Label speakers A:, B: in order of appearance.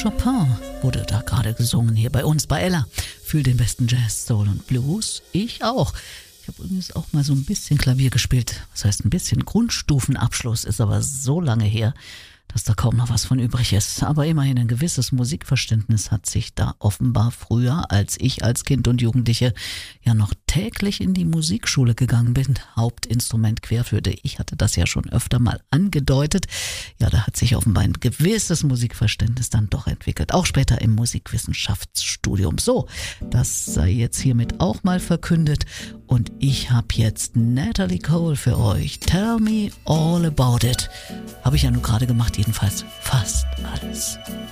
A: Chopin wurde da gerade gesungen hier bei uns bei Ella. Fühl den besten Jazz, Soul und Blues. Ich auch. Ich habe übrigens auch mal so ein bisschen Klavier gespielt. Das heißt, ein bisschen Grundstufenabschluss ist aber so lange her, dass da kaum noch was von übrig ist. Aber immerhin ein gewisses Musikverständnis hat sich da offenbar früher, als ich als Kind und Jugendliche ja noch täglich in die Musikschule gegangen bin, Hauptinstrument Querflöte. Ich hatte das ja schon öfter mal angedeutet. Ja, da hat sich offenbar ein gewisses Musikverständnis dann doch entwickelt. Auch später im Musikwissenschaftsstudium. So, das sei jetzt hiermit auch mal verkündet. Und ich habe jetzt Natalie Cole für euch. Tell me all about it. Habe ich ja nur gerade gemacht, jedenfalls fast alles.